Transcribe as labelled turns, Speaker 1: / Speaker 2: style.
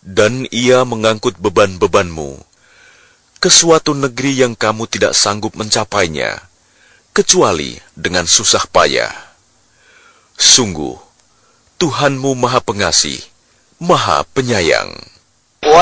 Speaker 1: dan Ia mengangkut beban-bebanmu ke suatu negeri yang kamu tidak sanggup mencapainya, kecuali dengan susah payah. Sungguh, Tuhanmu Maha Pengasih, Maha Penyayang.